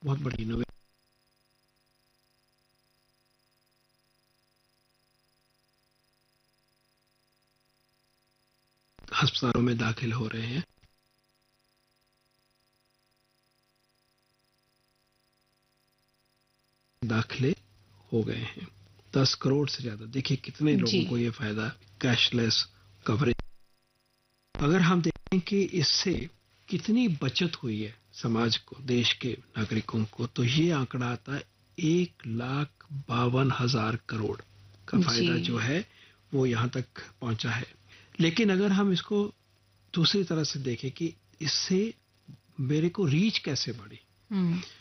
बहुत बड़ी इनोवेशन। अस्पतालों में दाखिल हो रहे हैं, दाखिले हो गए हैं 10 करोड़ से ज्यादा। देखिए कितने लोगों जी। को ये फायदा, कैशलेस कवरेज। अगर हम देखें कि इससे कितनी बचत हुई है समाज को, देश के नागरिकों को, तो ये आंकड़ा आता है 1,52,000 करोड़ का जी। फायदा जो है वो यहाँ तक पहुंचा है। लेकिन अगर हम इसको दूसरी तरह से देखें कि इससे मेरे को रीच कैसे बढ़ी,